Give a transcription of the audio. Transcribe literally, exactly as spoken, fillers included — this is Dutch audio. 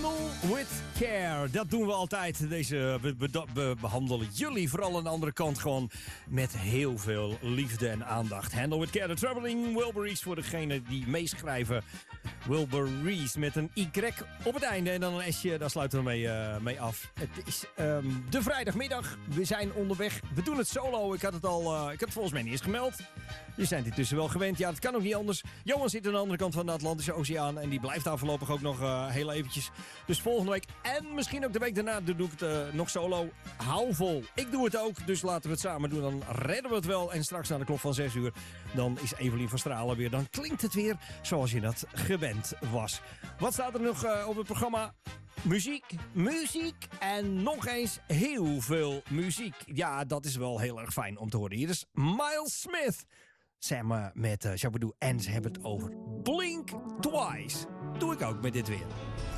Handle with care. Dat doen we altijd. Deze, we, we, we behandelen jullie vooral aan de andere kant gewoon met heel veel liefde en aandacht. Handle with care. De Traveling Wilburys voor degene die meeschrijven. Wilburys met een Y op het einde en dan een S'je. Daar sluiten we mee, uh, mee af. Het is um, de vrijdagmiddag. We zijn onderweg. We doen het solo. Ik had het al. Uh, ik had het volgens mij niet eens gemeld. Je zijn intussen wel gewend. Ja, dat kan ook niet anders. Johan zit aan de andere kant van de Atlantische Oceaan. En die blijft daar voorlopig ook nog uh, heel eventjes. Dus volgende week en misschien ook de week daarna doe ik het uh, nog solo. Hou vol. Ik doe het ook. Dus laten we het samen doen. Dan redden we het wel. En straks aan de klok van zes uur. Dan is Evelien van Stralen weer. Dan klinkt het weer zoals je dat gewend was. Wat staat er nog uh, op het programma? Muziek, muziek en nog eens heel veel muziek. Ja, dat is wel heel erg fijn om te horen. Hier is Miles Smith. Samen met uh, Shabadoo en ze hebben het over Blink Twice. Doe ik ook met dit weer.